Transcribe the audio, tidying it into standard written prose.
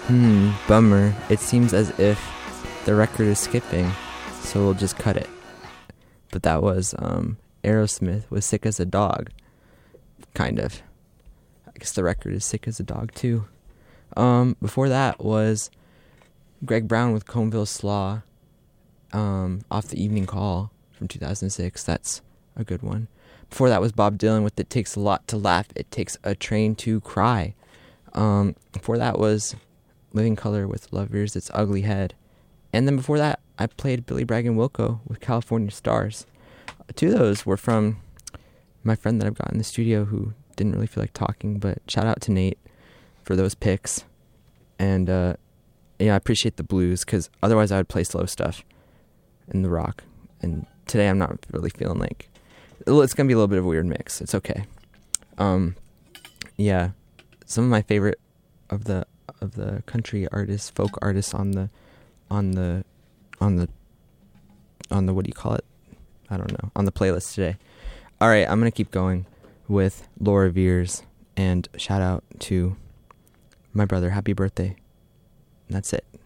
Bummer. It seems as if the record is skipping, so we'll just cut it. But that was Aerosmith was Sick as a Dog. Kind of. I guess the record is Sick as a Dog too. Before that was Greg Brown with Coneville Slaw, off the Evening Call from 2006. That's a good one. Before that was Bob Dylan with It Takes a Lot to Laugh, It Takes a Train to Cry. Before that was Living Colour with Love Yours, Its Ugly Head. And then before that, I played Billy Bragg and Wilco with California Stars. Two of those were from my friend that I've got in the studio who didn't really feel like talking, but shout out to Nate for those picks. And I appreciate the blues, because otherwise I would play slow stuff and the rock. And today I'm not really feeling like... It's going to be a little bit of a weird mix. It's okay. Yeah. Some of my favorite of the country artists, folk artists on the what do you call it? I don't know. On the playlist today. All right, I'm going to keep going with Laura Veers, and shout out to my brother. Happy birthday. And that's it.